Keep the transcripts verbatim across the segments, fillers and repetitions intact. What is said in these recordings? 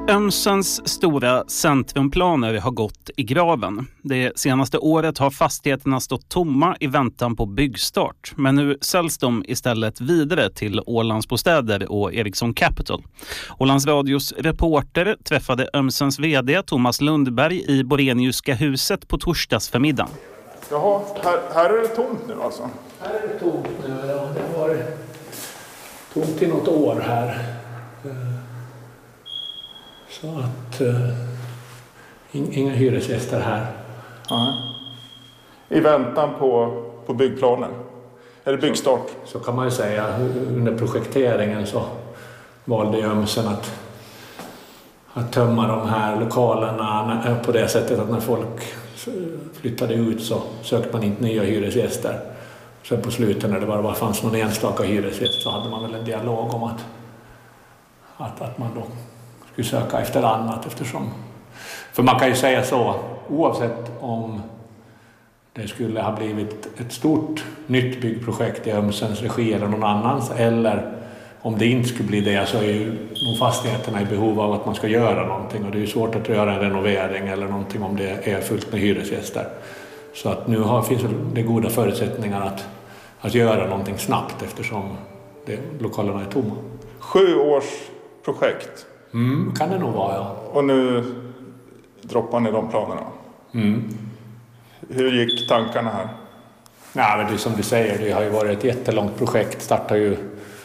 Ömsens stora centrumplaner har gått i graven. Det senaste året har fastigheterna stått tomma i väntan på byggstart. Men nu säljs de istället vidare till Ålandsbostäder och Ericsson Capital. Ålands Radios reporter träffade Ömsens vd Thomas Lundberg i Boreniuska huset på torsdagsförmiddagen. Jaha, här, här är det tomt nu alltså? Här är det tomt nu, ja. Det var tomt i något år här. Så att uh, inga hyresgäster här. Ja. I väntan på, på byggplanen? Eller byggstart? Så, så kan man ju säga. Under projekteringen så valde Ömsen att, att tömma de här lokalerna på det sättet att när folk flyttade ut så sökte man inte nya hyresgäster. Sen på slutet när det bara fanns någon enstaka hyresgäst så hade man väl en dialog om att, att, att man då skulle söka efter annat eftersom. För man kan ju säga så, oavsett om det skulle ha blivit ett stort nytt byggprojekt i Ömsens regi eller någon annans, eller om det inte skulle bli det, så är ju de fastigheterna i behov av att man ska göra någonting, och det är ju svårt att göra en renovering eller någonting om det är fullt med hyresgäster. Så att nu har, finns det goda förutsättningar att, att göra någonting snabbt eftersom det, lokalerna är tomma. Sju års projekt. Mm, kan det nog vara, ja. Och nu droppar ni de planerna. Mm. Hur gick tankarna här? Ja, men det är som du säger, det har ju varit ett jättelångt projekt. Startade ju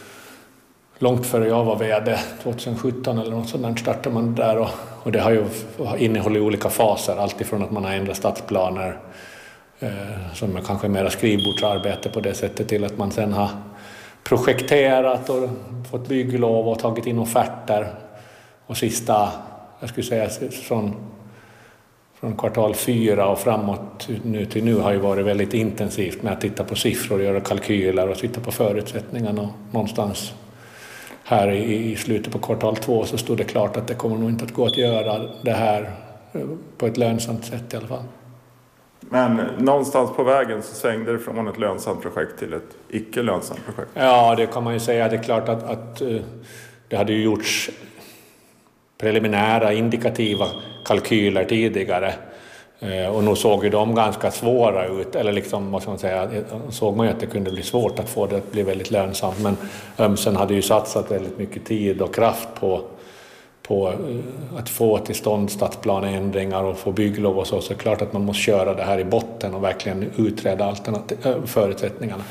långt före jag var vd, tjugohundrasjutton eller något sånt där startade man där. Och, och det har ju innehållit olika faser, alltifrån att man har ändrat stadsplaner eh, som är kanske mer skrivbordsarbete på det sättet, till att man sen har projekterat och fått bygglov och tagit in offerter. Och sista, jag skulle säga från, från kvartal fyra och framåt nu till nu har ju varit väldigt intensivt med att titta på siffror, göra kalkyler och titta på förutsättningarna. Och någonstans här i, i slutet på kvartal två så stod det klart att det kommer nog inte att gå att göra det här på ett lönsamt sätt i alla fall. Men någonstans på vägen så svängde det från ett lönsamt projekt till ett icke lönsamt projekt. Ja, det kan man ju säga. Det är klart att, att det hade ju gjorts preliminära, indikativa kalkyler tidigare. Och nu såg ju de ganska svåra ut. Eller liksom, vad ska man säga, såg man ju att det kunde bli svårt att få det att bli väldigt lönsamt. Men Ömsen hade ju satsat väldigt mycket tid och kraft på på att få till stånd stadsplaneändringar och få bygglov och så, så är det klart att man måste köra det här i botten och verkligen utreda alternativ, förutsättningarna.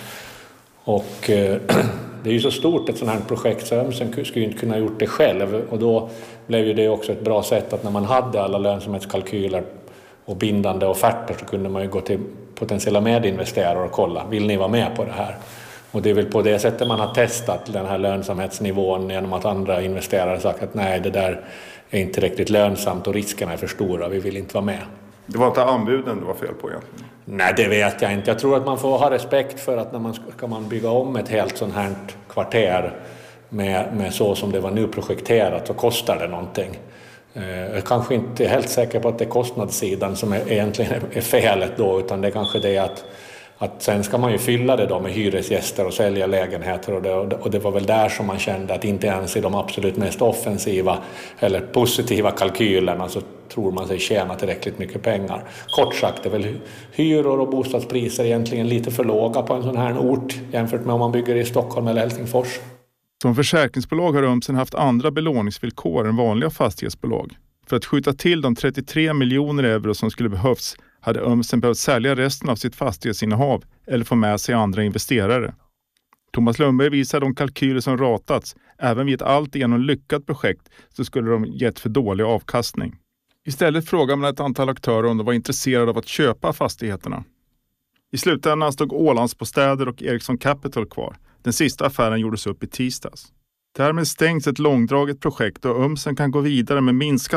Och eh, det är ju så stort ett sådant här projekt så Ömsen skulle inte kunna ha gjort det själv, och då blev ju det också ett bra sätt att när man hade alla lönsamhetskalkyler och bindande offerter så kunde man ju gå till potentiella medinvesterare och kolla, vill ni vara med på det här? Och det är väl på det sättet man har testat den här lönsamhetsnivån genom att andra investerare sagt att nej, det där är inte riktigt lönsamt och riskerna är för stora, vi vill inte vara med. Det var inte anbuden det var fel på egentligen? Nej, det vet jag inte. Jag tror att man får ha respekt för att när man ska man bygga om ett helt sånt här kvarter med, med så som det var nu projekterat så kostar det någonting. Jag är kanske inte helt säker på att det är kostnadssidan som är, egentligen är felet då, utan det är kanske det att Att sen ska man ju fylla det då med hyresgäster och sälja lägenheter, och det, och det var väl där som man kände att inte ens i de absolut mest offensiva eller positiva kalkylerna så tror man sig tjäna tillräckligt mycket pengar. Kort sagt är väl hyror och bostadspriser egentligen lite för låga på en sån här ort jämfört med om man bygger i Stockholm eller Helsingfors. Som försäkringsbolag har Ömsen haft andra belåningsvillkor än vanliga fastighetsbolag. För att skjuta till de trettiotre miljoner euro som skulle behövs hade Ömsen behövt sälja resten av sitt fastighetsinnehav eller få med sig andra investerare. Thomas Lundberg visar de kalkyler som ratats. Även vid ett alltigenom lyckat projekt så skulle de gett för dålig avkastning. Istället frågar man ett antal aktörer om de var intresserade av att köpa fastigheterna. I slutändan stod Ålandsbostäder och Ericsson Capital kvar. Den sista affären gjordes upp i tisdags. Därmed stängs ett långdraget projekt och Ömsen kan gå vidare med minskad